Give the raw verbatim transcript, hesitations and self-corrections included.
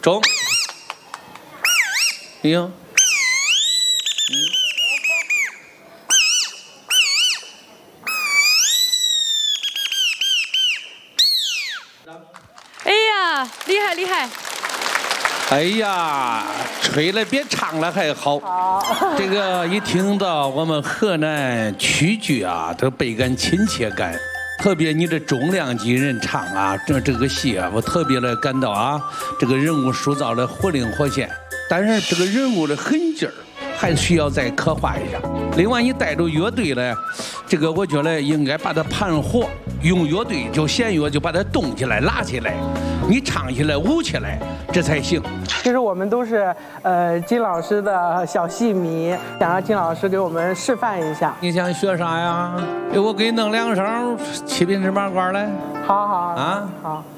中。哎呦， 哎呀，厉害厉害！ 哎呀，吹了比唱了还好。好，这个一听到我们河南曲剧啊，都倍感亲切感。特别你这重量级人唱啊，这这个戏啊，我特别的感到啊，这个人物塑造的活灵活现。但是这个人物的狠劲儿还需要再刻画一下。另外，你带着乐队呢，这个我觉得应该把它盘活，用乐队就弦乐就把它动起来、拉起来，你唱起来、舞起来，这才行。 其实我们都是呃金老师的小戏迷，想让金老师给我们示范一下。 你想学啥呀？我给你弄两声七品芝麻官来。 好好啊， 好。